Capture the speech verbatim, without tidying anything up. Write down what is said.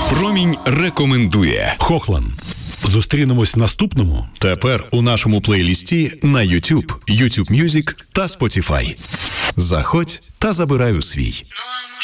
Промінь рекомендує. Хохлан. Зустрінемось в наступному. Тепер у нашому плейлісті на YouTube, YouTube Music та Spotify. Заходь та забирай у свій.